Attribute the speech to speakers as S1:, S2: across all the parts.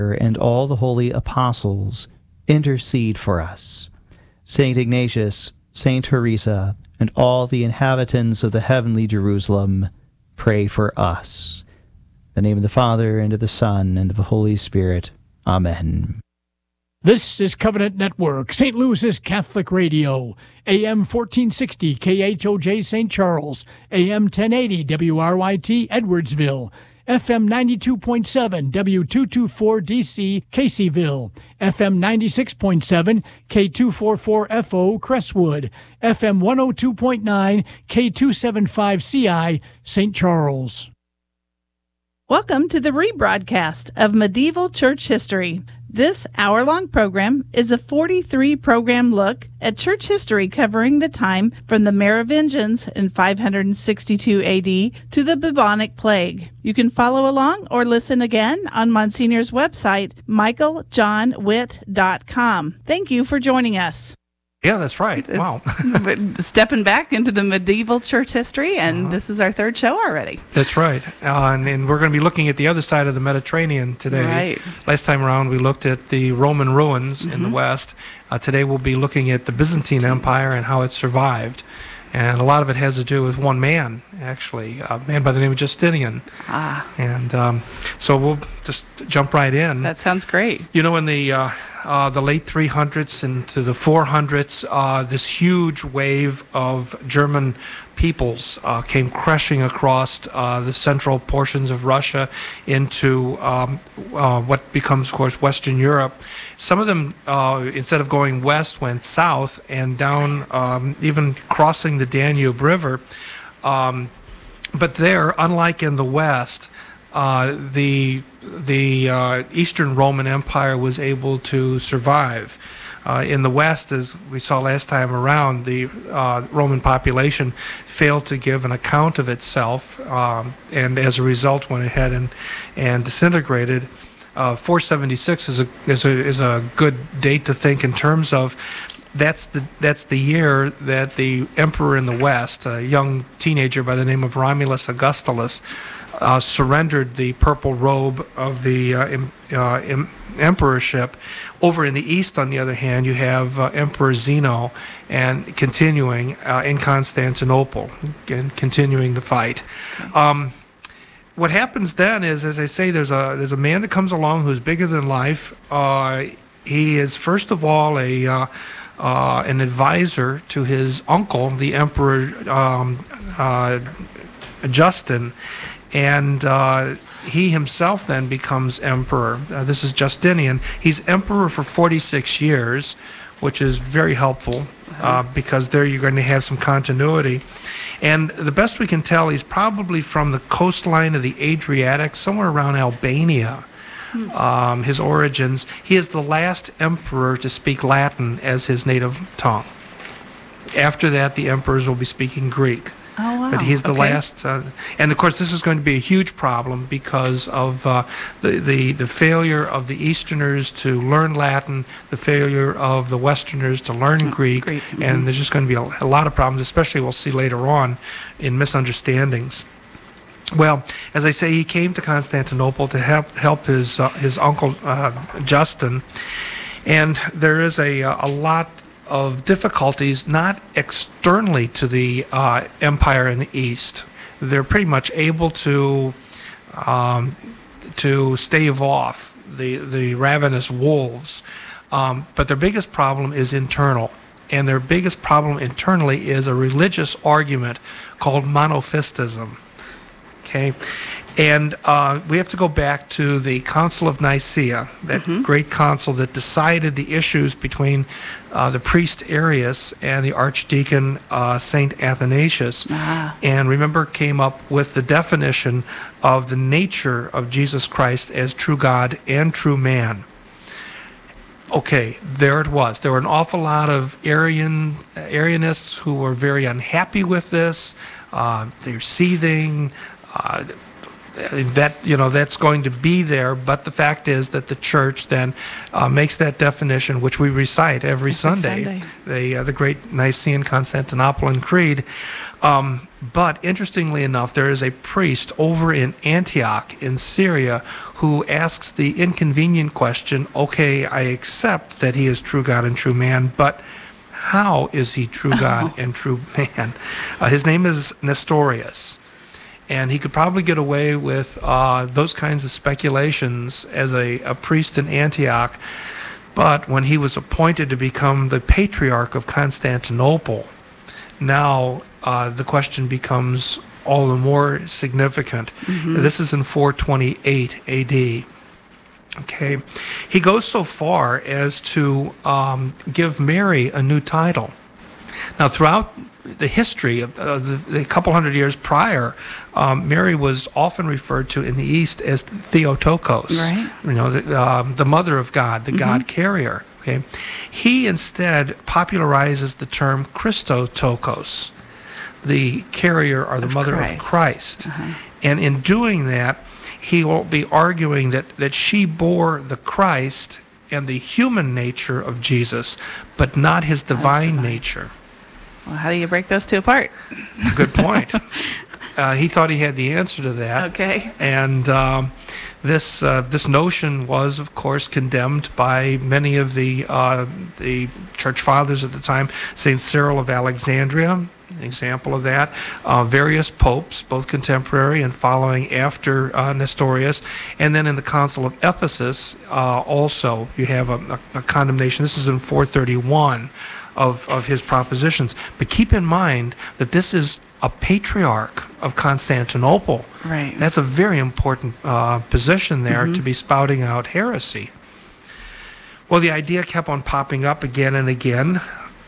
S1: and all the holy apostles, intercede for us. Saint Ignatius, Saint Teresa, and all the inhabitants of the heavenly Jerusalem, pray for us. In the name of the Father, and of the Son, and of the Holy Spirit. Amen.
S2: This is Covenant Network, St. Louis's Catholic Radio, AM 1460 KHOJ St. Charles, AM 1080 WRYT Edwardsville, FM 92.7 W224DC Caseyville, FM 96.7 K244FO Crestwood, FM 102.9 K275CI St. Charles.
S3: Welcome to the rebroadcast of Medieval Church History. This hour-long program is a 43-program look at church history covering the time from the Merovingians in 562 A.D. to the bubonic plague. You can follow along or listen again on Monsignor's website, michaeljohnwitt.com. Thank you for joining us.
S4: Yeah, that's right. Wow.
S5: Stepping back into the medieval church history, and this is our third show already.
S4: That's right. And we're going to be looking at the other side of the Mediterranean today.
S5: Right.
S4: Last time around, we looked at the Roman ruins in the West. Today, we'll be looking at the Byzantine Empire and how it survived. And a lot of it has to do with one man, actually, a man by the name of Justinian. And so we'll just jump right in.
S5: That sounds great.
S4: You know, in the late 300s into the 400s, this huge wave of German peoples came crashing across the central portions of Russia into what becomes, of course, Western Europe. Some of them, instead of going west, went south and down, even crossing the Danube River. But there, unlike in the West, the Eastern Roman Empire was able to survive. In the West, as we saw last time around, the Roman population failed to give an account of itself, and as a result went ahead and disintegrated. 476 is a good date to think in terms of that's the year that the emperor in the West, a young teenager by the name of Romulus Augustulus, surrendered the purple robe of the emperorship. Over in the East, on the other hand, you have Emperor Zeno and continuing in Constantinople, and continuing the fight. What happens then is, as I say, there's a man that comes along who's bigger than life. He is, first of all, an advisor to his uncle, the Emperor Justin, and he himself then becomes emperor. This is Justinian. He's emperor for 46 years, which is very helpful because there you're going to have some continuity. And the best we can tell, he's probably from the coastline of the Adriatic, somewhere around Albania. His origins. He is the last emperor to speak Latin as his native tongue. After that, the emperors will be speaking Greek.
S5: Oh, wow.
S4: But he's the last. And, of course, this is going to be a huge problem because of the failure of the Easterners to learn Latin, the failure of the Westerners to learn Greek. And there's just going to be a lot of problems, especially we'll see later on in misunderstandings. Well, as I say, he came to Constantinople to help his uncle Justin, and there is a lot of difficulties, not externally to the empire in the East. They're pretty much able to stave off the ravenous wolves, but their biggest problem is internal. And their biggest problem internally is a religious argument called monophysitism. Okay, and we have to go back to the Council of Nicaea, that great council that decided the issues between the priest Arius and the archdeacon Saint Athanasius, and remember came up with the definition of the nature of Jesus Christ as true God and true man. Okay, there it was. There were an awful lot of Arianists who were very unhappy with this. They're seething. that's going to be there, but the fact is that the church then makes that definition, which we recite every Sunday. The great Nicene Constantinopolitan Creed. But interestingly enough, there is a priest over in Antioch in Syria who asks the inconvenient question, okay, I accept that he is true God and true man, but how is he true God and true man? His name is Nestorius. And he could probably get away with those kinds of speculations as a priest in Antioch. But when he was appointed to become the Patriarch of Constantinople, now the question becomes all the more significant. This is in 428 A.D. Okay, he goes so far as to give Mary a new title. Now, throughout the history of the couple hundred years prior, Mary was often referred to in the East as Theotokos,
S5: right?
S4: The mother of God, the God carrier. Okay, he instead popularizes the term Christotokos, the carrier or the mother of Christ, and in doing that, he will be arguing that she bore the Christ and the human nature of Jesus, but not his divine nature.
S5: Well, how do you break those two apart?
S4: Good point. He thought he had the answer to that.
S5: Okay.
S4: And this notion was, of course, condemned by many of the church fathers at the time. Saint Cyril of Alexandria, an example of that. Various popes, both contemporary and following after Nestorius. And then in the Council of Ephesus, also, you have a condemnation. This is in 431. Of his propositions. But keep in mind that this is a patriarch of Constantinople.
S5: Right.
S4: That's a very important position there to be spouting out heresy. Well, the idea kept on popping up again and again.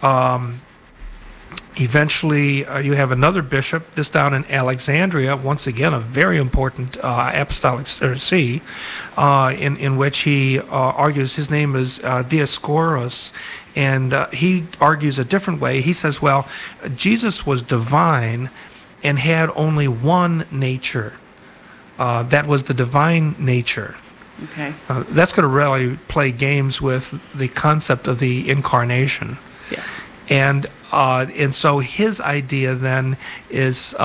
S4: Eventually, you have another bishop, this down in Alexandria, once again a very important apostolic see, in which he argues, his name is Dioscorus, and he argues a different way. He says, well, Jesus was divine and had only one nature. That was the divine nature.
S5: Okay.
S4: That's going to really play games with the concept of the incarnation.
S5: Yeah.
S4: And so his idea then is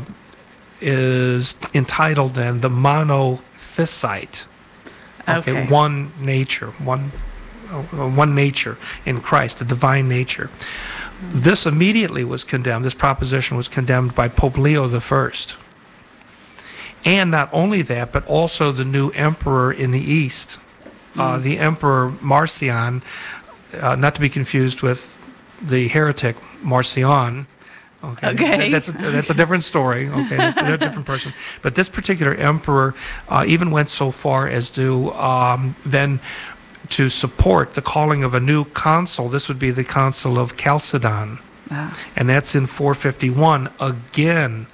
S4: entitled then the monophysite. Okay. One nature, one nature in Christ, the divine nature. This immediately was condemned. This proposition was condemned by Pope Leo I. And not only that, but also the new emperor in the East, the Emperor Marcion, not to be confused with the heretic Marcion. Okay. That's a different story. Okay, they're a different person. But this particular emperor even went so far as to then to support the calling of a new consul. This would be the Council of Chalcedon, and that's in 451. Again,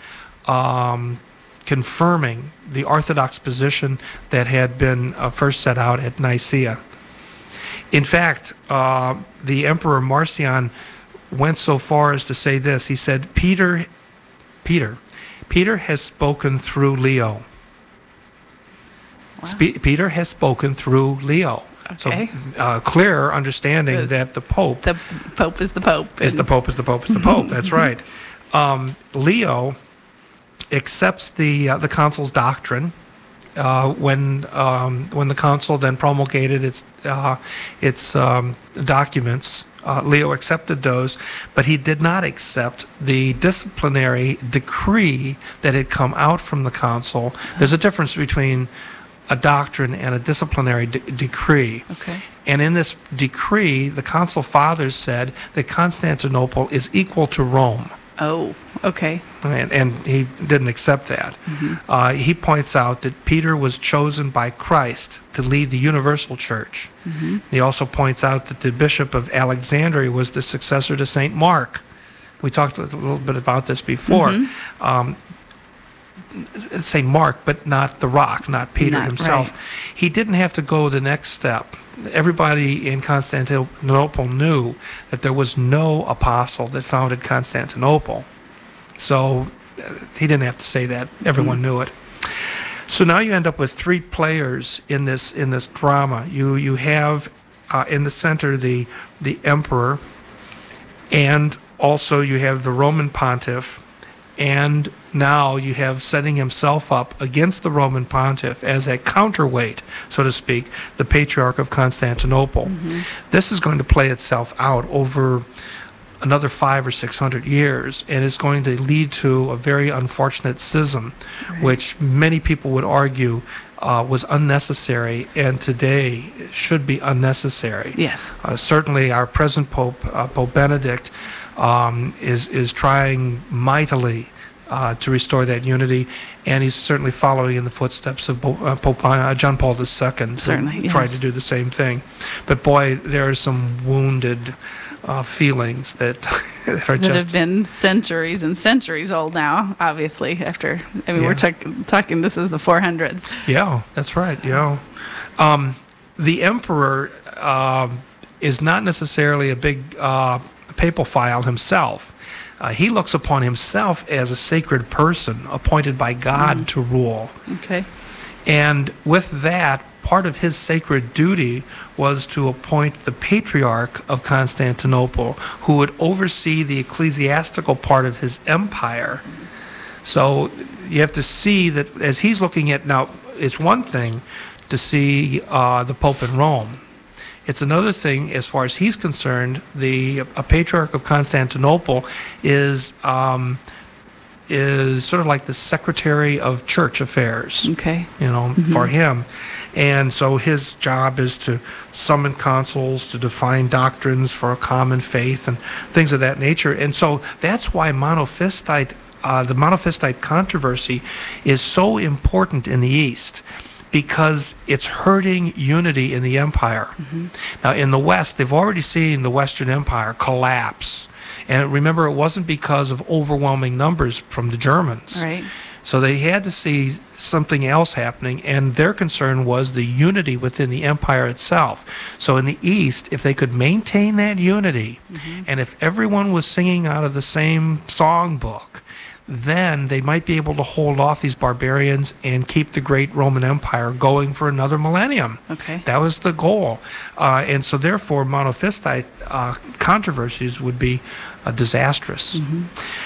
S4: confirming the Orthodox position that had been first set out at Nicaea. In fact, the Emperor Marcion went so far as to say this. He said, Peter has spoken through Leo.
S5: Wow.
S4: Peter has spoken through Leo.
S5: Okay.
S4: So clear understanding that the Pope...
S5: The Pope is the Pope.
S4: Is the Pope is the Pope is the Pope. That's right. Leo accepts the consul's doctrine when the council then promulgated its documents. Leo accepted those, but he did not accept the disciplinary decree that had come out from the council. There's a difference between a doctrine and a disciplinary decree.
S5: Okay.
S4: And in this decree, the council fathers said that Constantinople is equal to Rome.
S5: Oh, okay.
S4: And he didn't accept that. He points out that Peter was chosen by Christ to lead the universal church. He also points out that the Bishop of Alexandria was the successor to St. Mark. We talked a little bit about this before. St. Mark, but not the rock, not Peter himself.
S5: Right.
S4: He didn't have to go the next step. Everybody in Constantinople knew that there was no apostle that founded Constantinople. So he didn't have to say that. Everyone knew it. So now you end up with three players in this drama. You have in the center the emperor, and also you have the Roman pontiff, and now you have setting himself up against the Roman pontiff as a counterweight, so to speak, the Patriarch of Constantinople. Mm-hmm. This is going to play itself out over another 500 or 600 years, and it's going to lead to a very unfortunate schism, right, which many people would argue was unnecessary, and today should be unnecessary.
S5: Yes.
S4: Certainly our present Pope, Pope Benedict, is trying mightily to restore that unity, and he's certainly following in the footsteps of Pope John Paul II,
S5: certainly, yes,
S4: tried to do the same thing. But boy, there are some wounded feelings that are
S5: that have been centuries and centuries old now, obviously, after, we're talking, this is the 400s.
S4: Yeah, that's right, the emperor is not necessarily a big papal himself. He looks upon himself as a sacred person appointed by God to rule.
S5: Okay.
S4: And with that, part of his sacred duty was to appoint the Patriarch of Constantinople, who would oversee the ecclesiastical part of his empire. So you have to see that as he's looking at, now it's one thing to see the Pope in Rome. It's another thing, as far as he's concerned, a Patriarch of Constantinople is sort of like the Secretary of Church Affairs.
S5: Okay.
S4: For him. And so his job is to summon councils, to define doctrines for a common faith and things of that nature. And so that's why the Monophysite controversy is so important in the East, because it's hurting unity in the empire. Mm-hmm. Now in the West, they've already seen the Western Empire collapse. And remember, it wasn't because of overwhelming numbers from the Germans.
S5: Right.
S4: So they had to see something else happening, and their concern was the unity within the empire itself. So in the East, if they could maintain that unity, and if everyone was singing out of the same songbook, then they might be able to hold off these barbarians and keep the great Roman Empire going for another millennium.
S5: Okay.
S4: That was the goal. And so therefore, Monophysite controversies would be disastrous. Mm-hmm.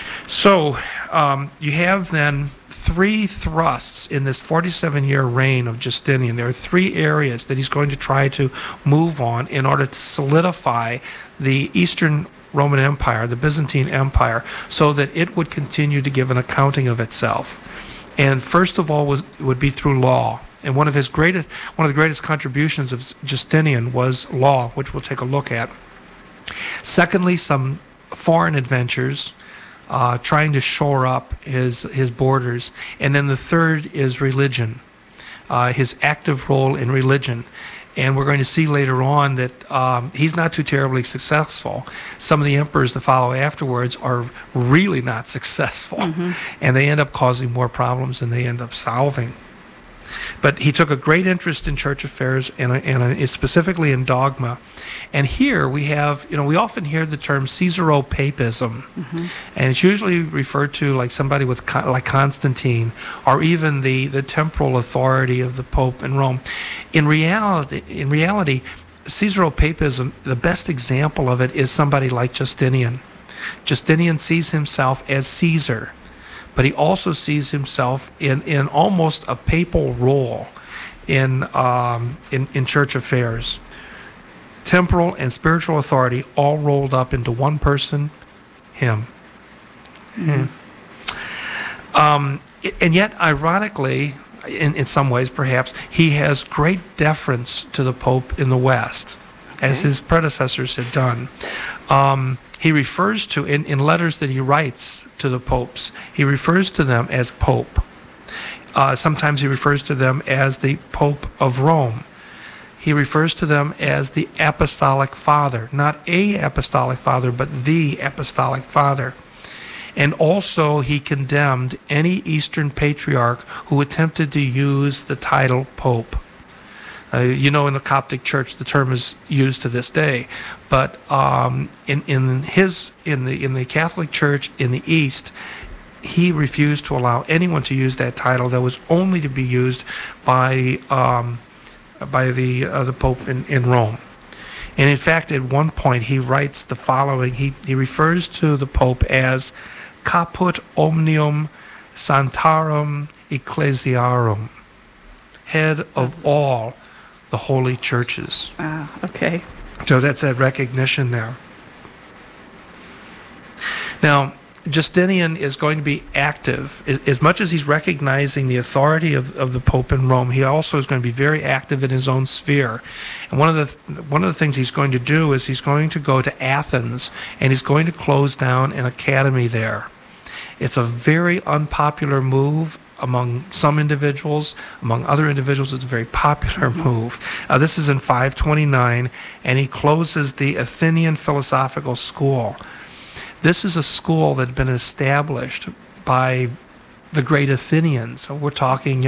S4: So you have then three thrusts in this 47-year reign of Justinian. There are three areas that he's going to try to move on in order to solidify the Eastern Roman Empire, the Byzantine Empire, so that it would continue to give an accounting of itself. And first of all would be through law. And one of the greatest contributions of Justinian was law, which we'll take a look at. Secondly, some foreign adventures, trying to shore up his borders. And then the third is religion, his active role in religion. And we're going to see later on that he's not too terribly successful. Some of the emperors that follow afterwards are really not successful, and they end up causing more problems than they end up solving. But he took a great interest in church affairs and specifically in dogma. And here we have, we often hear the term Caesaropapism, and it's usually referred to like somebody like Constantine, or even the temporal authority of the Pope in Rome. In reality, Caesaropapism, the best example of it is somebody like Justinian. Justinian sees himself as Caesar, but he also sees himself in almost a papal role in church affairs. Temporal and spiritual authority all rolled up into one person, him. And yet, ironically, in some ways perhaps, he has great deference to the Pope in the West, as his predecessors had done. He refers to, in letters that he writes to the popes, he refers to them as Pope. Sometimes he refers to them as the Pope of Rome. He refers to them as the Apostolic Father, not a Apostolic Father, but the Apostolic Father. And also he condemned any Eastern Patriarch who attempted to use the title Pope. In the Coptic Church, the term is used to this day, but in the Catholic Church in the East, he refused to allow anyone to use that title. That was only to be used by the Pope in Rome. And in fact, at one point, he writes the following. He refers to the Pope as caput omnium santarum ecclesiarum, head of all the holy churches.
S5: Okay.
S4: So that's that recognition there. Now, Justinian is going to be active. As much as he's recognizing the authority of the Pope in Rome, he also is going to be very active in his own sphere. And one of the things he's going to do is he's going to go to Athens, and he's going to close down an academy there. It's a very unpopular move among some individuals. Among other individuals, it's a very popular move. This is in 529, and he closes the Athenian Philosophical School. This is a school that had been established by the great Athenians. So we're talking,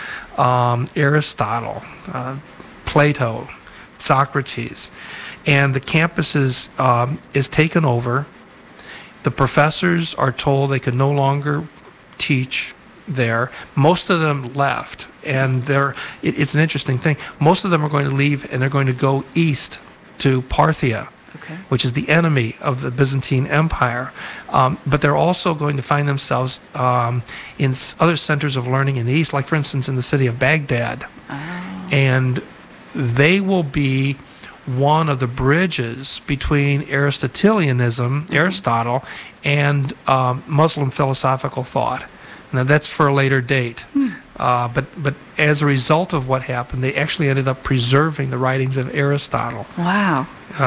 S4: Aristotle, Plato, Socrates. And the campus is taken over. The professors are told they could no longer teach there. Most of them left. And it's an interesting thing. Most of them are going to leave, and they're going to go east to Parthia, which is the enemy of the Byzantine Empire. But they're also going to find themselves in other centers of learning in the east, like, for instance, in the city of Baghdad. And they will be one of the bridges between Aristotelianism, Aristotle, and Muslim philosophical thought. Now, that's for a later date. But as a result of what happened, they actually ended up preserving the writings of Aristotle.
S5: Wow.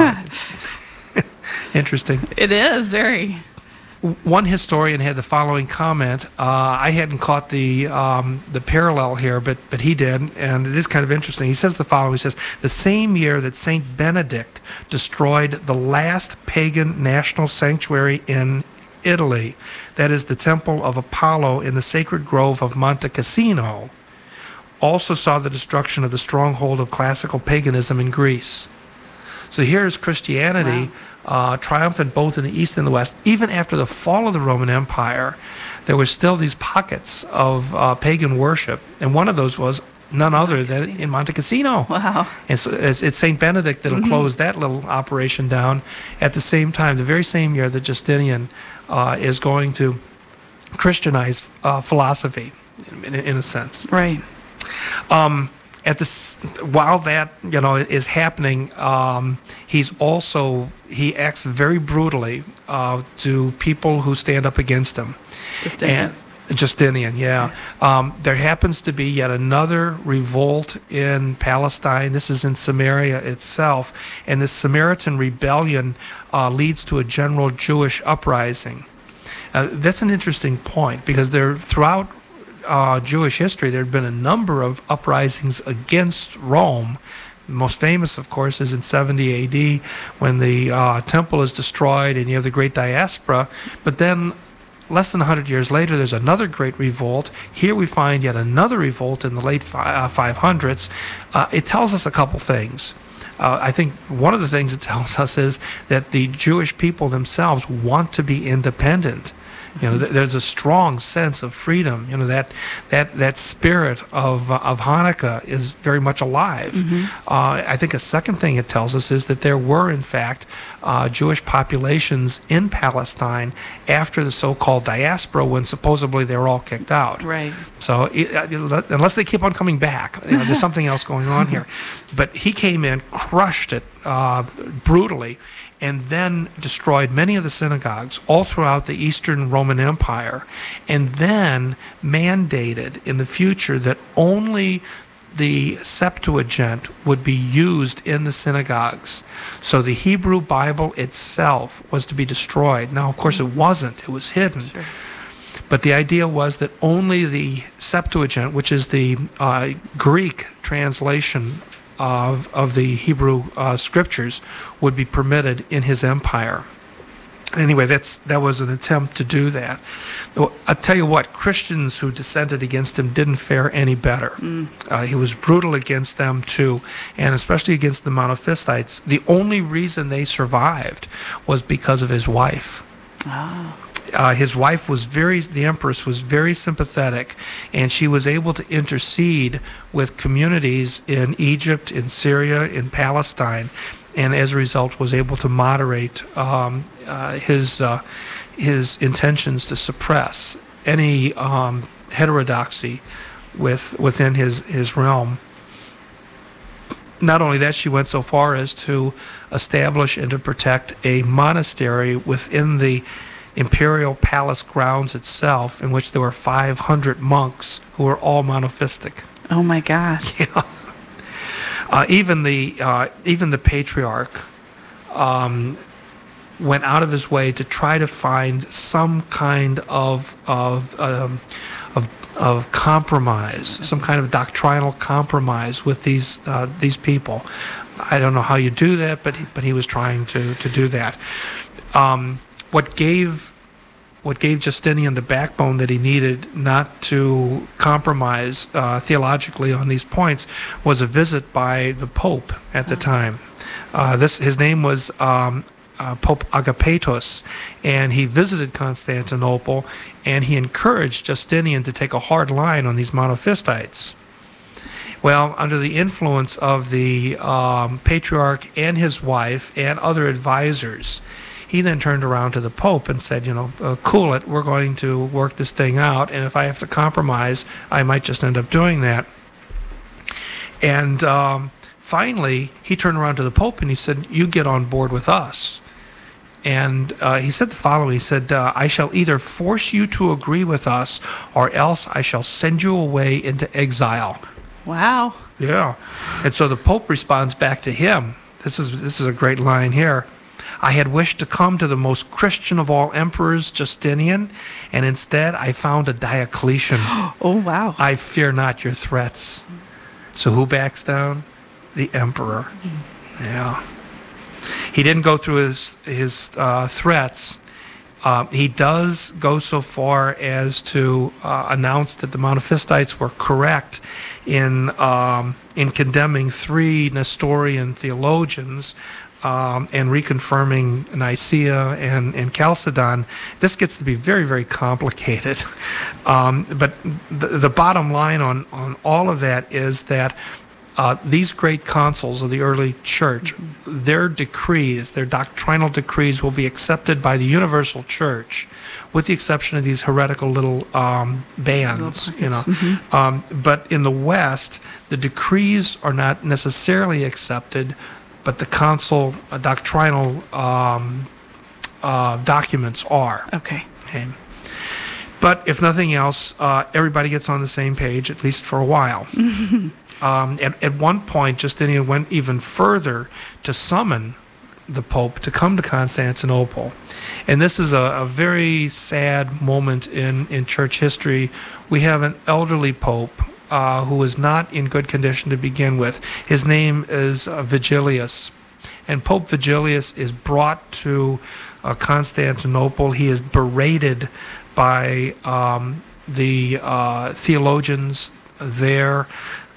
S4: Interesting.
S5: It is, very.
S4: One historian had the following comment. I hadn't caught the parallel here, but he did, and it is kind of interesting. He says the following. He says, the same year that St. Benedict destroyed the last pagan national sanctuary in Italy, that is the temple of Apollo in the sacred grove of Monte Cassino, also saw the destruction of the stronghold of classical paganism in Greece. So here's Christianity triumphant both in the East and the West. Even after the fall of the Roman Empire, there were still these pockets of pagan worship, and one of those was none other than in Monte Cassino.
S5: Wow.
S4: And so it's St. Benedict that'll close that little operation down at the same time, the very same year that Justinian is going to Christianize philosophy, in a sense.
S5: Right.
S4: While that is happening, he acts very brutally to people who stand up against him. Justinian, yeah. There happens to be yet another revolt in Palestine. This is in Samaria itself, and this Samaritan rebellion leads to a general Jewish uprising. That's an interesting point, because throughout Jewish history, there had been a number of uprisings against Rome. The most famous, of course, is in 70 A.D. when the temple is destroyed and you have the Great Diaspora. But then, less than 100 years later, there's another great revolt. Here we find yet another revolt in the late 500s. It tells us a couple things. I think one of the things it tells us is that the Jewish people themselves want to be independent. There's a strong sense of freedom. That spirit of Hanukkah is very much alive. I think a second thing it tells us is that there were, in fact, Jewish populations in Palestine after the so-called diaspora, when supposedly they were all kicked out.
S5: Right.
S4: So unless they keep on coming back, there's something else going on here. But he came in, crushed it brutally, and then destroyed many of the synagogues all throughout the Eastern Roman Empire, and then mandated in the future that only the Septuagint would be used in the synagogues. So the Hebrew Bible itself was to be destroyed. Now, of course, it wasn't. It was hidden.
S5: Sure.
S4: But the idea was that only the Septuagint, which is the Greek translation of the Hebrew scriptures, would be permitted in his empire. Anyway, that was an attempt to do that. I'll tell you what, Christians who dissented against him didn't fare any better. He was brutal against them too, and especially against the Monophysites. The only reason they survived was because of his wife. his wife the Empress was very sympathetic, and she was able to intercede with communities in Egypt, in Syria, in Palestine, and as a result was able to moderate his intentions to suppress any heterodoxy within his realm. Not only that, she went so far as to establish and to protect a monastery within the imperial palace grounds itself, in which there were 500 monks who were all monophysitic.
S5: Oh my gosh.
S4: Yeah. Even the patriarch went out of his way to try to find some kind of compromise, some kind of doctrinal compromise with these people. I don't know how you do that, but he was trying to do that. What gave Justinian the backbone that he needed not to compromise theologically on these points was a visit by the Pope at the time. His name was Pope Agapetus, and he visited Constantinople, and he encouraged Justinian to take a hard line on these monophysites. Well, under the influence of the patriarch and his wife and other advisors, he then turned around to the Pope and said, cool it, we're going to work this thing out, and if I have to compromise, I might just end up doing that. And finally, he turned around to the Pope and he said, you get on board with us. And he said the following, he said, I shall either force you to agree with us, or else I shall send you away into exile.
S5: Wow.
S4: Yeah. And so the Pope responds back to him. This is a great line here. I had wished to come to the most Christian of all emperors, Justinian, and instead I found a Diocletian.
S5: Oh, wow.
S4: I fear not your threats. So who backs down? The emperor. Yeah. He didn't go through his threats. He does go so far as to announce that the Monophysites were correct in condemning 3 Nestorian theologians and reconfirming Nicaea and Chalcedon. This gets to be very, very complicated. But the bottom line on all of that is that these great councils of the early church, their decrees, their doctrinal decrees, will be accepted by the universal church, with the exception of these heretical little bands, But in the West, the decrees are not necessarily accepted, but the council doctrinal documents are.
S5: Okay.
S4: But if nothing else, everybody gets on the same page, at least for a while. At one point, Justinian went even further to summon the Pope to come to Constantinople. And this is a very sad moment in church history. We have an elderly Pope who is not in good condition to begin with. His name is Vigilius. And Pope Vigilius is brought to Constantinople. He is berated by the theologians there.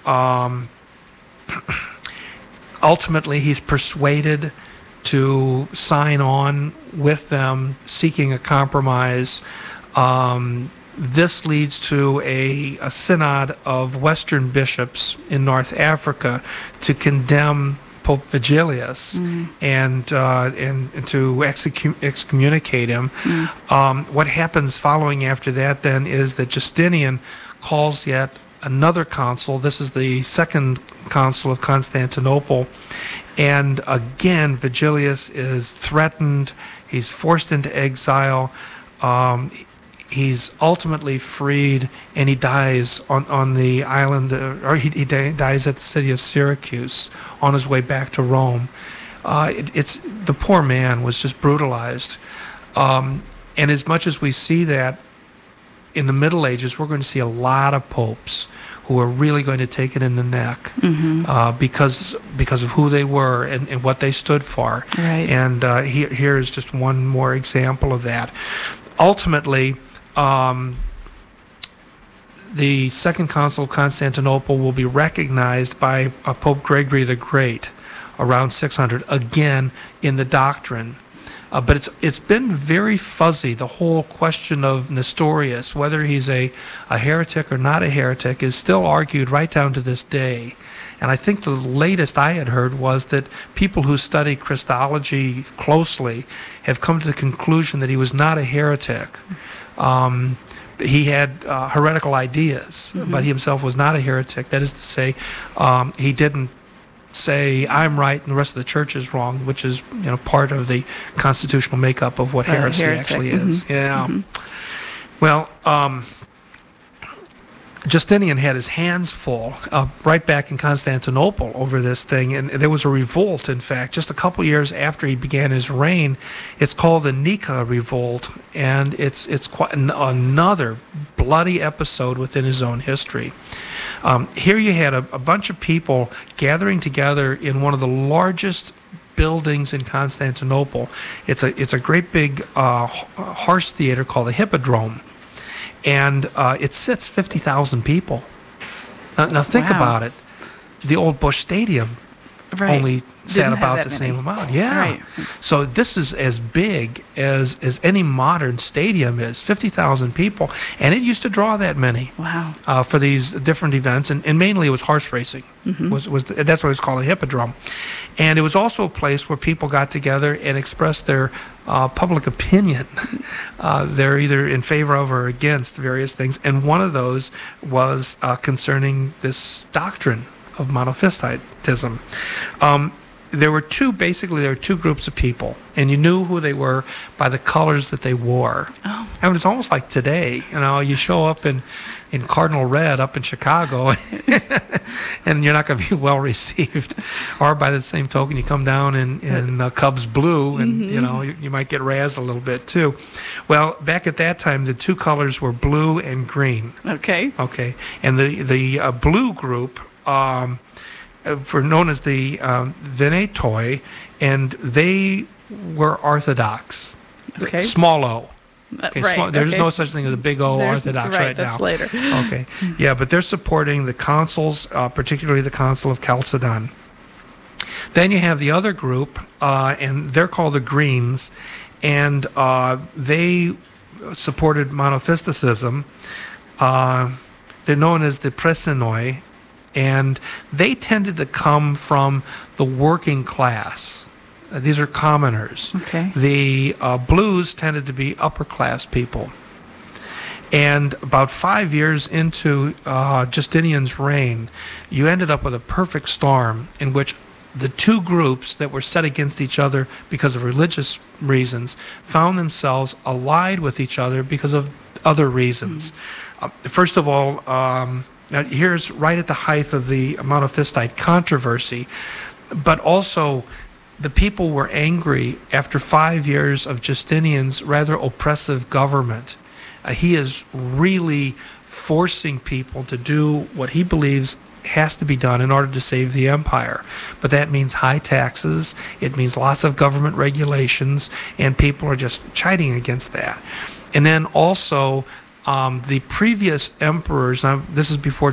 S4: Ultimately, he's persuaded to sign on with them, seeking a compromise. This leads to a synod of Western bishops in North Africa to condemn Pope Vigilius and to excommunicate him. What happens following after that then is that Justinian calls yet another council. This is the Second Council of Constantinople, and again Vigilius is threatened. He's forced into exile. He's ultimately freed, and he dies on the island, or he dies at the city of Syracuse on his way back to Rome. It's the poor man was just brutalized, and as much as we see that in the Middle Ages, we're going to see a lot of popes who are really going to take it in the neck because of who they were and what they stood for.
S5: Right.
S4: And here is just one more example of that. Ultimately, the Second Council of Constantinople will be recognized by Pope Gregory the Great around 600, again in the doctrine. But it's been very fuzzy. The whole question of Nestorius, whether he's a heretic or not a heretic, is still argued right down to this day. And I think the latest I had heard was that people who study Christology closely have come to the conclusion that he was not a heretic. He had heretical ideas, but he himself was not a heretic. That is to say, he didn't say I'm right and the rest of the church is wrong, which is part of the constitutional makeup of what heresy actually is. Yeah. Well, Justinian had his hands full right back in Constantinople over this thing, and there was a revolt, in fact, just a couple years after he began his reign. It's called the Nika Revolt, and it's quite another bloody episode within his own history. Here you had a bunch of people gathering together in one of the largest buildings in Constantinople. It's a great big horse theater called the Hippodrome. And it sits 50,000 people. Now think about it. The old Busch Stadium only sat about the same amount. Yeah. Right. So this is as big as any modern stadium is, 50,000 people. And it used to draw that many.
S3: Wow.
S4: For these different events. And mainly it was horse racing. That's why it's called a hippodrome. And it was also a place where people got together and expressed their public opinion. They're either in favor of or against various things. And one of those was concerning this doctrine of monophysitism. There were two groups of people, and you knew who they were by the colors that they wore.
S3: Oh.
S4: I mean, it's almost like today. You show up in cardinal red up in Chicago, and you're not going to be well received. Or by the same token, you come down in Cubs blue, and you might get razzed a little bit too. Well, back at that time, the two colors were blue and green.
S3: Okay.
S4: And the blue group were known as the Venetoi, and they were Orthodox.
S3: Okay.
S4: Small O. Okay,
S3: right.
S4: There's no such thing as a big O Orthodox right now.
S3: That's later.
S4: Okay. Yeah, but they're supporting the councils, particularly the Council of Chalcedon. Then you have the other group, and they're called the Greens, and they supported monophysitism. They're known as the Presenoi, and they tended to come from the working class. These are commoners.
S3: Okay.
S4: The Blues tended to be upper class people. And about 5 years into Justinian's reign, you ended up with a perfect storm in which the two groups that were set against each other because of religious reasons found themselves allied with each other because of other reasons. First of all, now here's right at the height of the Monophysite controversy, but also the people were angry after 5 years of Justinian's rather oppressive government. He is really forcing people to do what he believes has to be done in order to save the empire. But that means high taxes, it means lots of government regulations, and people are just chiding against that. And then also the previous emperors, now this is before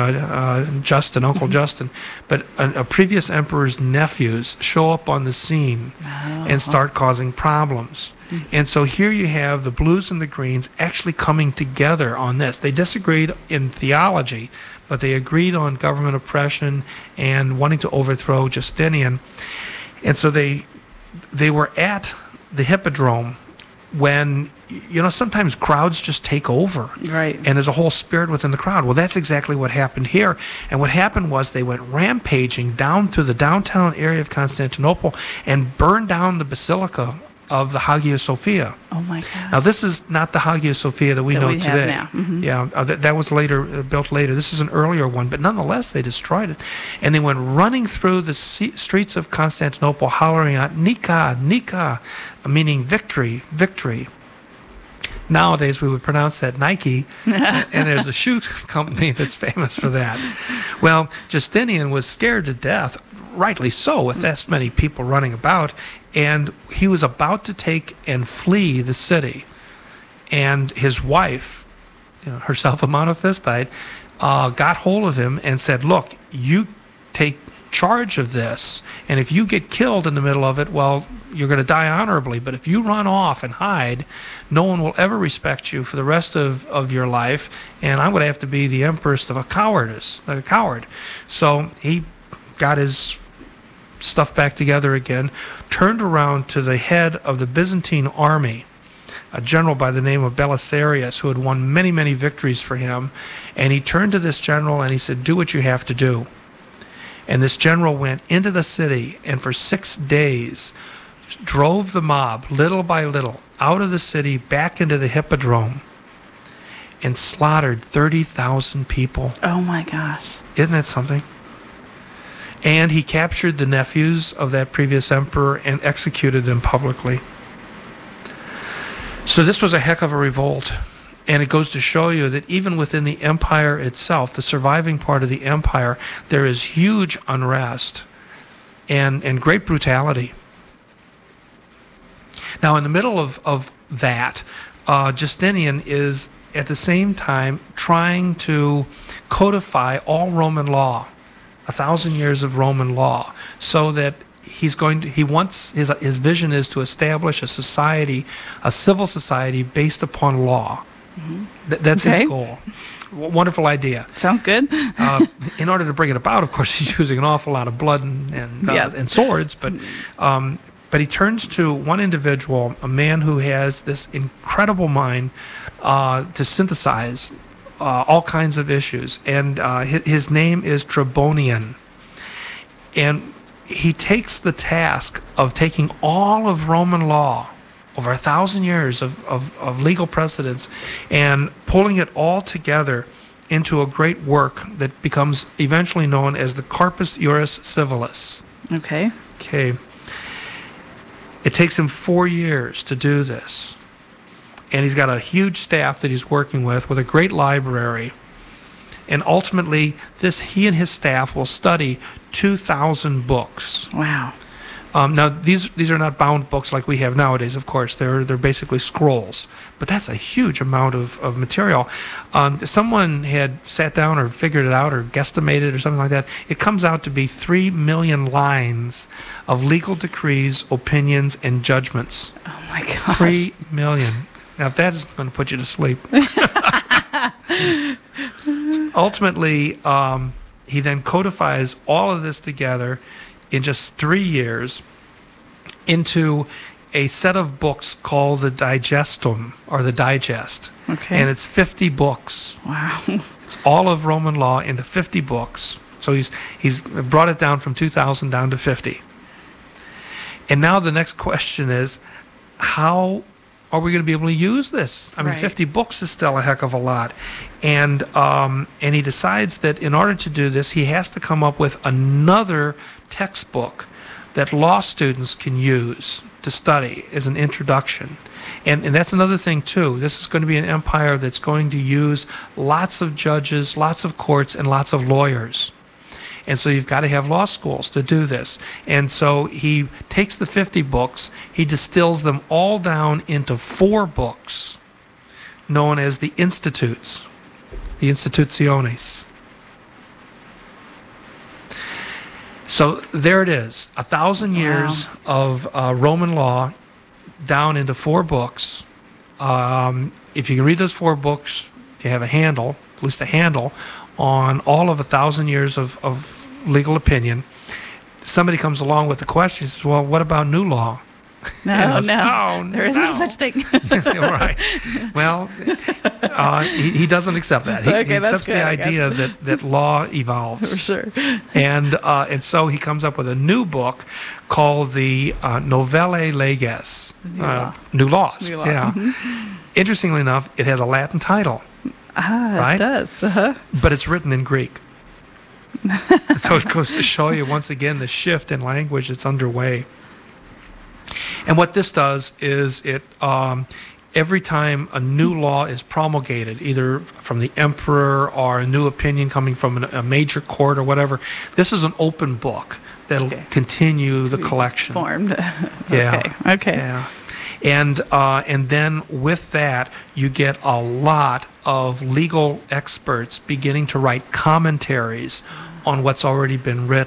S4: Justin, Uncle Justin, but a previous emperor's nephews show up on the scene and start causing problems. And so here you have the Blues and the Greens actually coming together on this. They disagreed in theology, but they agreed on government oppression and wanting to overthrow Justinian. And so they were at the Hippodrome when, sometimes crowds just take over.
S3: Right.
S4: And there's a whole spirit within the crowd. Well, that's exactly what happened here. And what happened was they went rampaging down through the downtown area of Constantinople and burned down the Basilica of the Hagia Sophia.
S3: Oh my God.
S4: Now this is not the Hagia Sophia that we know today.
S3: Have now.
S4: Yeah, that was later built later. This is an earlier one, but nonetheless they destroyed it, and they went running through the streets of Constantinople, hollering out "Nika, Nika," meaning victory, victory. Nowadays we would pronounce that Nike, and there's a shoe company that's famous for that. Well, Justinian was scared to death, rightly so, with this many people running about, and he was about to take and flee the city. And his wife, herself a Monophysite, got hold of him and said, look, you take charge of this, and if you get killed in the middle of it, well, you're going to die honorably. But if you run off and hide, no one will ever respect you for the rest of your life, and I'm going to have to be the empress of a coward. So he got his stuff back together again, turned around to the head of the Byzantine army, a general by the name of Belisarius, who had won many, many victories for him, and he turned to this general and he said, do what you have to do. And this general went into the city and for 6 days drove the mob little by little out of the city back into the hippodrome and slaughtered 30,000 people.
S5: Oh my gosh.
S4: Isn't that something? And he captured the nephews of that previous emperor and executed them publicly. So this was a heck of a revolt. And it goes to show you that even within the empire itself, the surviving part of the empire, there is huge unrest and great brutality. Now, in the middle of that, Justinian is at the same time trying to codify all Roman law, 1,000 years of Roman law, so that his vision is to establish a society, a civil society based upon law. Mm-hmm. That's his goal. Wonderful idea.
S5: Sounds good.
S4: In order to bring it about, of course, he's using an awful lot of blood and swords, but he turns to one individual, a man who has this incredible mind to synthesize all kinds of issues, and his name is Tribonian. And he takes the task of taking all of Roman law, over 1,000 years of legal precedents, and pulling it all together into a great work that becomes eventually known as the Corpus Juris Civilis.
S5: Okay.
S4: It takes him 4 years to do this. And he's got a huge staff that he's working with a great library. And ultimately, he and his staff will study 2,000 books.
S5: Wow.
S4: Now, these are not bound books like we have nowadays, of course. They're basically scrolls. But that's a huge amount of material. Someone had sat down or figured it out or guesstimated or something like that. It comes out to be 3 million lines of legal decrees, opinions, and judgments.
S5: Oh, my gosh.
S4: 3 million. Now, if that isn't going to put you to sleep. Ultimately, he then codifies all of this together in just 3 years into a set of books called the Digestum, or the Digest.
S5: Okay.
S4: And it's 50 books.
S5: Wow.
S4: It's all of Roman law into 50 books. So he's brought it down from 2,000 down to 50. And now the next question is, how are we going to be able to use this? I mean,
S5: Right.
S4: 50 books is still a heck of a lot. And he decides that in order to do this, he has to come up with another textbook that law students can use to study as an introduction. And that's another thing, too. This is going to be an empire that's going to use lots of judges, lots of courts, and lots of lawyers. And so you've got to have law schools to do this. And so he takes the 50 books, he distills them all down into 4 books known as the Institutes, the Institutiones. So there it is, 1,000 years of Roman law down into 4 books. If you can read those 4 books, you have a handle, at least a handle, on all of 1,000 years of legal opinion. Somebody comes along with the question, says, well, what about new law?
S5: No. There is no such thing.
S4: Right. Well, he doesn't accept that. He accepts the idea that law evolves.
S5: For sure.
S4: And so he comes up with a new book called the Novae Leges. New Laws.
S5: New law.
S4: Yeah.
S5: Mm-hmm.
S4: Interestingly enough, it has a Latin title. Right?
S5: It does. Uh-huh.
S4: But it's written in Greek. So it goes to show you, once again, the shift in language that's underway. And what this does is it, every time a new law is promulgated, either from the emperor or a new opinion coming from a major court or whatever, this is an open book that'll continue the collection.
S5: Formed.
S4: Yeah.
S5: Okay.
S4: Yeah. And then with that, you get a lot of legal experts beginning to write commentaries on what's already been written.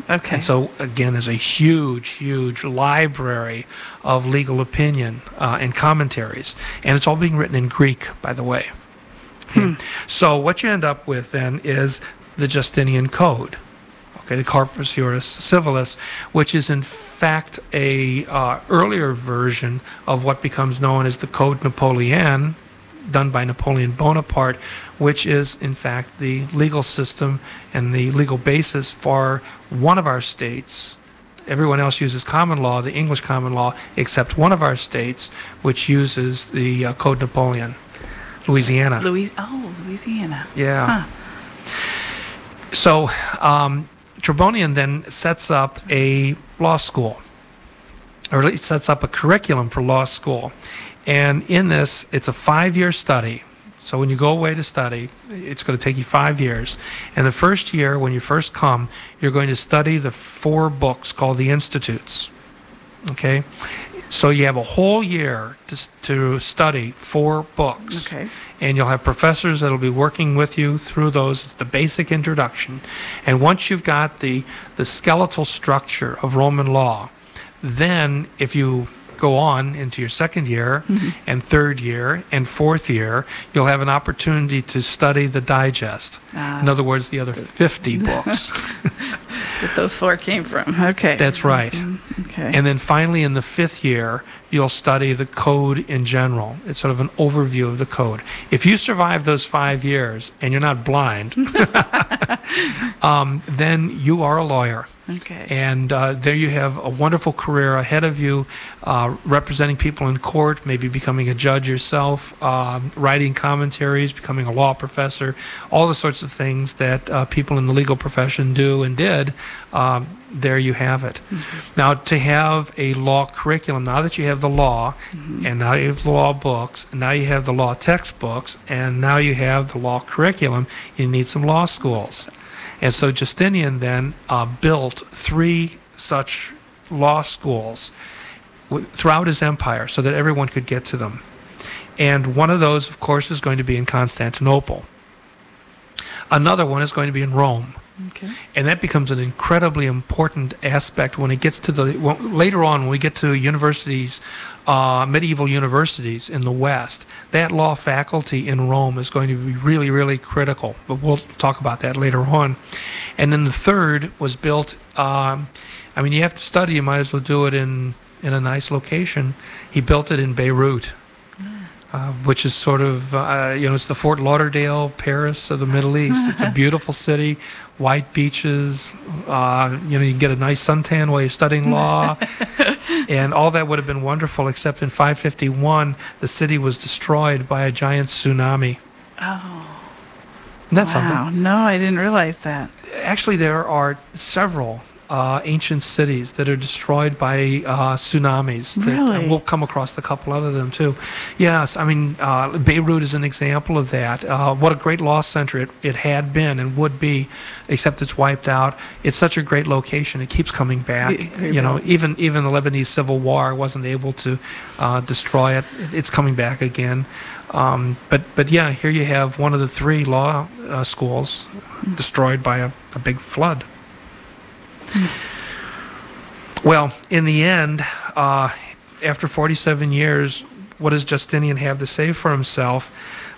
S5: Okay.
S4: And so, again, there's a huge library of legal opinion and commentaries. And it's all being written in Greek, by the way. Okay. So what you end up with then is the Justinian Code, okay, the Corpus Juris Civilis, which is in fact a earlier version of what becomes known as the Code Napoleon, done by Napoleon Bonaparte, which is in fact the legal system and the legal basis for one of our states. Everyone else uses common law, the English common law, except one of our states, which uses the Code Napoleon, Louisiana.
S5: Louisiana.
S4: Yeah. Huh. So Tribonian then sets up a law school, or at least sets up a curriculum for law school. And in this, it's a 5-year study. So when you go away to study, it's going to take you 5 years. And the first year, when you first come, you're going to study the 4 books called the Institutes. Okay? So you have a whole year to study 4 books.
S5: Okay.
S4: And you'll have professors that will be working with you through those. It's the basic introduction. And once you've got the skeletal structure of Roman law, then if you go on into your second year and third year and fourth year, you'll have an opportunity to study the digest. In other words, the other 50 books.
S5: That those 4 came from. Okay.
S4: That's right.
S5: Okay.
S4: And then finally in the 5th year, you'll study the code in general. It's sort of an overview of the code. If you survive those 5 years and you're not blind, then you are a lawyer.
S5: Okay.
S4: And there you have a wonderful career ahead of you, representing people in court, maybe becoming a judge yourself, writing commentaries, becoming a law professor, all the sorts of things that people in the legal profession do and did. There you have it. Now, to have a law curriculum, now that you have the law, and now you have the law books, and now you have the law textbooks, and now you have the law curriculum, you need some law schools. And so Justinian then built 3 such law schools throughout his empire so that everyone could get to them. And one of those, of course, is going to be in Constantinople. Another one is going to be in Rome.
S5: Okay.
S4: And that becomes an incredibly important aspect when it gets to later on when we get to universities, medieval universities in the West. That law faculty in Rome is going to be really, really critical. But we'll talk about that later on. And then the third was built, you have to study, you might as well do it in a nice location. He built it in Beirut. Which is sort of, it's the Fort Lauderdale, Paris of the Middle East. It's a beautiful city, white beaches. You get a nice suntan while you're studying law. And all that would have been wonderful, except in 551, the city was destroyed by a giant tsunami.
S5: Oh.
S4: Isn't that something?
S5: Wow. No, I didn't realize that.
S4: Actually, there are several ancient cities that are destroyed by tsunamis.
S5: Really?
S4: We'll come across a couple other them too. Yes, Beirut is an example of that. What a great law center it had been and would be, except it's wiped out. It's such a great location. It keeps coming back. Even the Lebanese Civil War wasn't able to destroy it. It's coming back again. But yeah, here you have one of the 3 law schools destroyed by a big flood. Well, in the end, after 47 years, what does Justinian have to say for himself?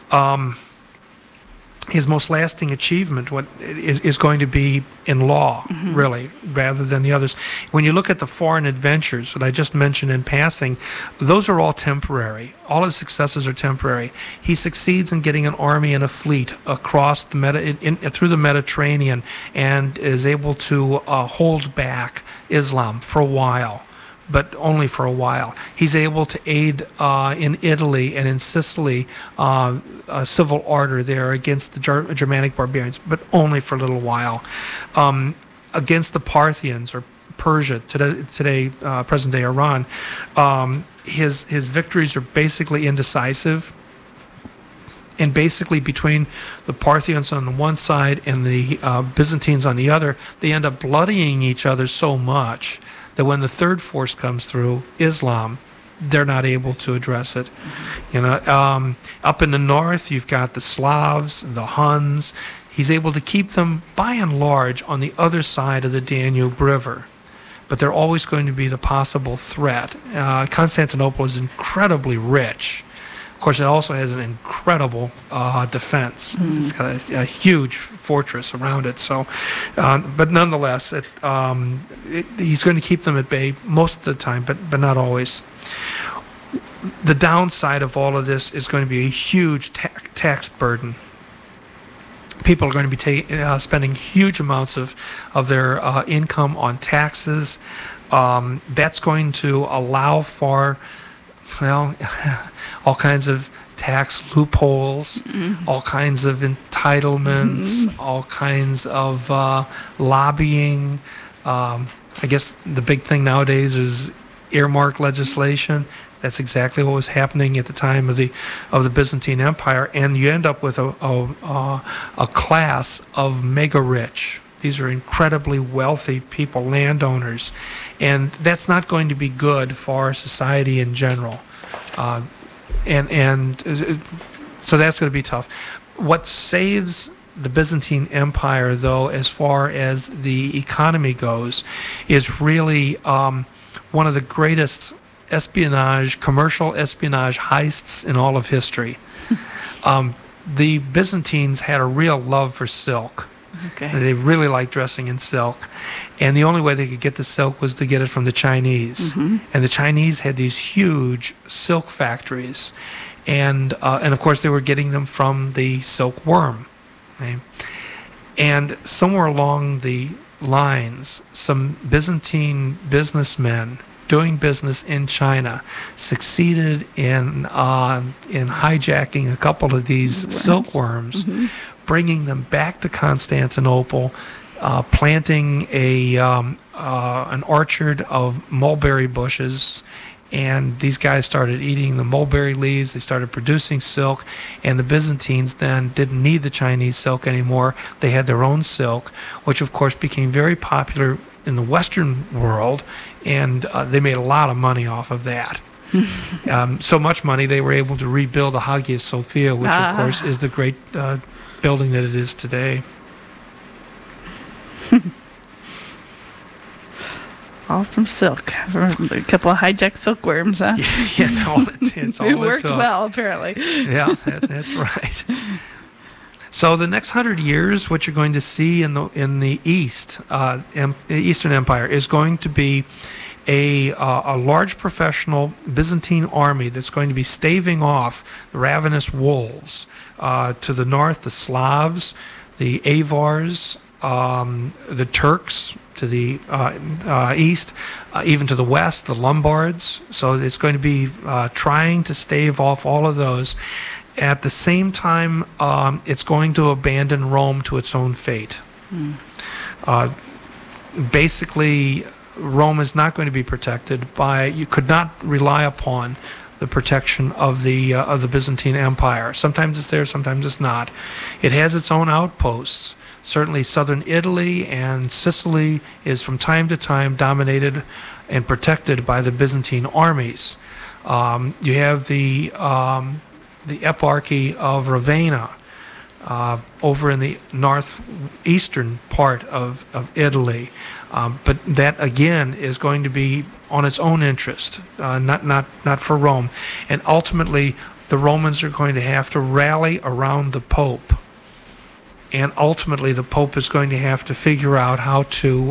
S4: His most lasting achievement is going to be in law, really, rather than the others. When you look at the foreign adventures that I just mentioned in passing, those are all temporary. All his successes are temporary. He succeeds in getting an army and a fleet across through the Mediterranean and is able to hold back Islam for a while, but only for a while. He's able to aid in Italy and in Sicily a civil order there against the Germanic barbarians, but only for a little while. Against the Parthians, or Persia, today present-day Iran, his victories are basically indecisive. And basically between the Parthians on the one side and the Byzantines on the other, they end up bloodying each other so much that when the third force comes through, Islam, they're not able to address it. Up in the north, you've got the Slavs, the Huns. he's able to keep them, by and large, on the other side of the Danube River. But they're always going to be the possible threat. Constantinople is incredibly rich. Of course, it also has an incredible defense. Mm-hmm. It's got a huge fortress around it. So, but nonetheless, he's going to keep them at bay most of the time, but not always. The downside of all of this is going to be a huge tax burden. People are going to be spending huge amounts of their income on taxes. That's going to allow for, well, all kinds of tax loopholes, mm-hmm. all kinds of entitlements, mm-hmm. all kinds of lobbying. I guess the big thing nowadays is earmark legislation. That's exactly what was happening at the time of the Byzantine Empire, and you end up with a class of mega rich. These are incredibly wealthy people, landowners, and that's not going to be good for society in general. And so that's going to be tough. What saves the Byzantine Empire, though, as far as the economy goes, is really one of the greatest commercial espionage heists in all of history. The Byzantines had a real love for silk. Okay. They really liked dressing in silk. And the only way they could get the silk was to get it from the Chinese. Mm-hmm. And the Chinese had these huge silk factories. And of course, they were getting them from the silkworm. Okay? And somewhere along the lines, some Byzantine businessmen doing business in China succeeded in hijacking a couple of these silkworms, mm-hmm. bringing them back to Constantinople, planting an orchard of mulberry bushes, and these guys started eating the mulberry leaves. They started producing silk, and the Byzantines then didn't need the Chinese silk anymore. They had their own silk, which of course became very popular in the Western world, and they made a lot of money off of that. So much money they were able to rebuild the Hagia Sophia, which of course is the great building that it is today.
S5: All from silk. A couple of hijacked silkworms, huh?
S4: Yeah, it's all
S5: it worked well, apparently.
S4: Yeah, that's right. So the next 100 years, what you're going to see in the East, Eastern Empire, is going to be a large professional Byzantine army that's going to be staving off the ravenous wolves. To the north, the Slavs, the Avars, the Turks. To the east, even to the west, the Lombards. So it's going to be trying to stave off all of those. At the same time, it's going to abandon Rome to its own fate. Basically, Rome is not going to be protected you could not rely upon the protection of the Byzantine Empire. Sometimes it's there, sometimes it's not. It has its own outposts. Certainly southern Italy and Sicily is from time to time dominated and protected by the Byzantine armies. You have the eparchy of Ravenna over in the northeastern part of Italy. But that, again, is going to be on its own interest, not for Rome. And ultimately, the Romans are going to have to rally around the Pope. And ultimately, the Pope is going to have to figure out how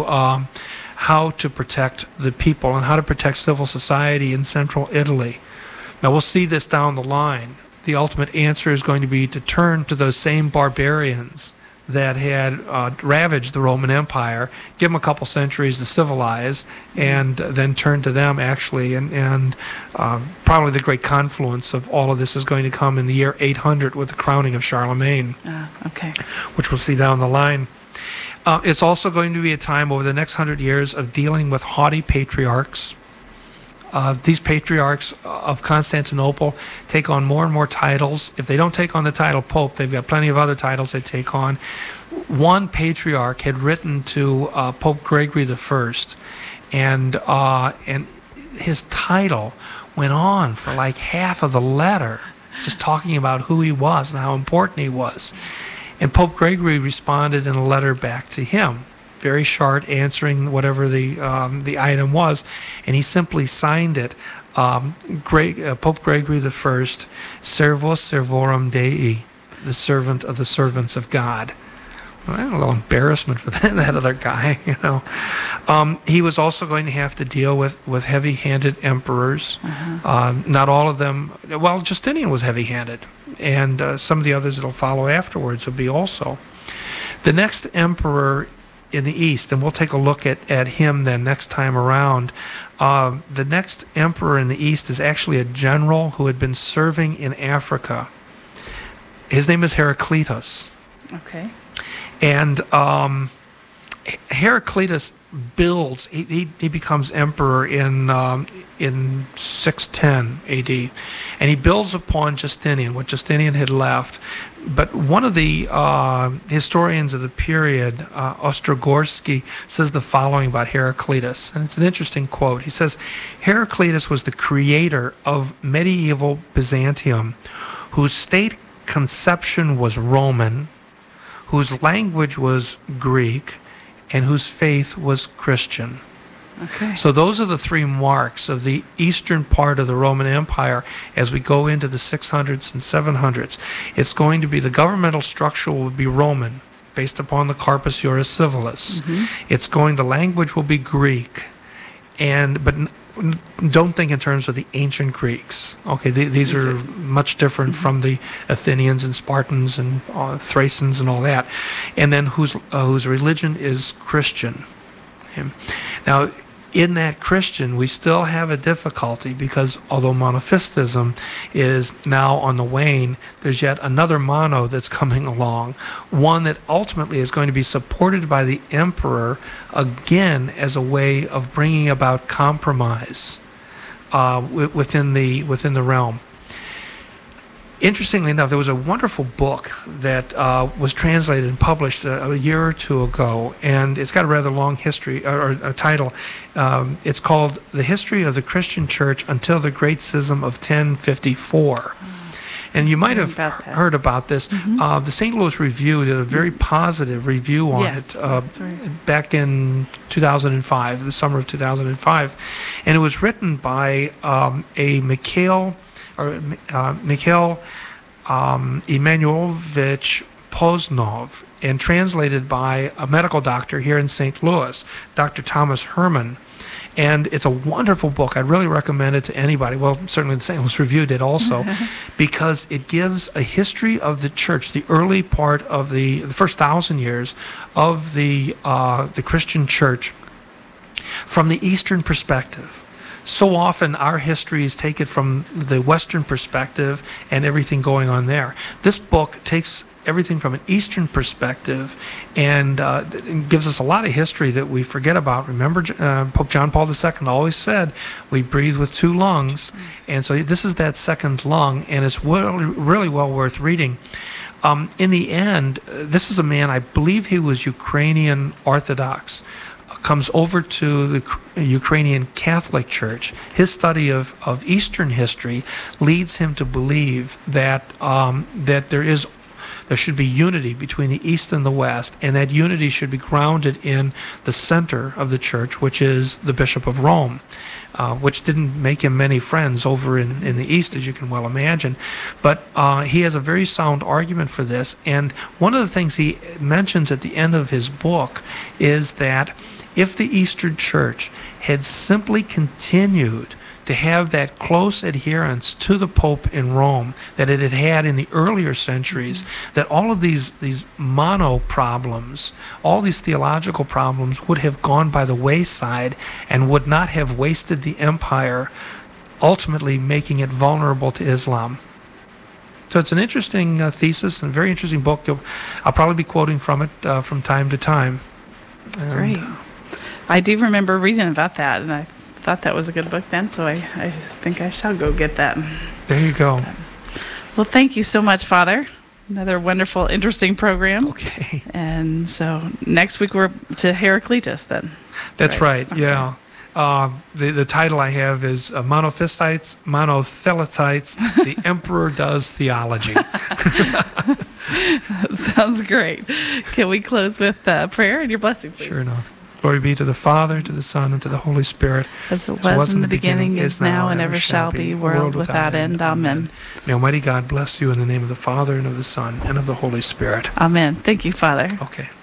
S4: to protect the people and how to protect civil society in central Italy. Now, we'll see this down the line. The ultimate answer is going to be to turn to those same barbarians that had ravaged the Roman Empire, give them a couple centuries to civilize, and then turn to them, actually. And probably the great confluence of all of this is going to come in the year 800 with the crowning of Charlemagne,
S5: okay,
S4: which we'll see down the line. It's also going to be a time over the next 100 years of dealing with haughty patriarchs. These patriarchs of Constantinople take on more and more titles. If they don't take on the title Pope, they've got plenty of other titles they take on. One patriarch had written to Pope Gregory I, and his title went on for like half of the letter, just talking about who he was and how important he was. And Pope Gregory responded in a letter back to him, very short, answering whatever the item was, and he simply signed it. Pope Gregory I, Servus Servorum Dei, the servant of the servants of God. Well, a little embarrassment for that other guy, you know. He was also going to have to deal with heavy-handed emperors. Not all of them. Well, Justinian was heavy-handed, and some of the others that will follow afterwards will be also. The next emperor in the East, and we'll take a look at him then next time around. The next emperor in the East is actually a general who had been serving in Africa. His name is Heraclitus.
S5: Okay.
S4: And Heraclitus builds. He becomes emperor in 610 A.D. and he builds upon Justinian, what Justinian had left. But one of the historians of the period, Ostrogorsky, says the following about Heraclitus, and it's an interesting quote. He says, "Heraclitus was the creator of medieval Byzantium, whose state conception was Roman, whose language was Greek, and whose faith was Christian."
S5: Okay.
S4: So those are the three marks of the eastern part of the Roman Empire as we go into the 600s and 700s. It's going to be, the governmental structure will be Roman, based upon the Corpus Juris Civilis. The language will be Greek, but don't think in terms of the ancient Greeks. Okay, these are much different from the Athenians and Spartans and Thracians and all that. And then whose religion is Christian. Okay. Now, in that Christian, we still have a difficulty because although monophysitism is now on the wane, there's yet another mono that's coming along, one that ultimately is going to be supported by the emperor, again, as a way of bringing about compromise within the realm. Interestingly enough, there was a wonderful book that was translated and published a year or two ago, and it's got a rather long history, or a title. It's called The History of the Christian Church Until the Great Schism of 1054. And you might have heard about this. The St. Louis Review did a very positive review on it back in 2005, the summer of 2005. And it was written by Mikhail Emanuelovich Poznov and translated by a medical doctor here in St. Louis, Dr. Thomas Herman. And it's a wonderful book. I'd really recommend it to anybody. Well, certainly the St. Louis Review did also, because it gives a history of the church, the early part of the first 1,000 years of the Christian church from the Eastern perspective. So often our history is taken from the Western perspective and everything going on there. This book takes everything from an Eastern perspective and gives us a lot of history that we forget about. Remember, Pope John Paul II always said, we breathe with two lungs. And so this is that second lung, and it's really well worth reading. In the end, this is a man, I believe he was Ukrainian Orthodox, comes over to the Ukrainian Catholic Church. His study of Eastern history leads him to believe that there should be unity between the East and the West, and that unity should be grounded in the center of the church, which is the Bishop of Rome, which didn't make him many friends over in the East, as you can well imagine. But he has a very sound argument for this, and one of the things he mentions at the end of his book is that if the Eastern Church had simply continued to have that close adherence to the Pope in Rome that it had had in the earlier centuries, that all of these mono problems, all these theological problems would have gone by the wayside and would not have wasted the empire, ultimately making it vulnerable to Islam. So it's an interesting thesis and a very interesting book. I'll probably be quoting from it from time to time.
S5: That's great. I do remember reading about that, and I thought that was a good book then, so I think I shall go get that.
S4: There you go.
S5: Well, thank you so much, Father. Another wonderful, interesting program.
S4: Okay.
S5: And so next week we're to Heraclitus then.
S4: That's right, okay. Yeah. The title I have is Monophysites, Monotheletites, the Emperor Does Theology.
S5: That sounds great. Can we close with prayer and your blessing, please?
S4: Sure enough. Glory be to the Father, to the Son, and to the Holy Spirit.
S5: As it was in the beginning, is now, and ever shall be, world without end. Amen.
S4: May Almighty God bless you in the name of the Father, and of the Son, and of the Holy Spirit.
S5: Amen. Thank you, Father.
S4: Okay.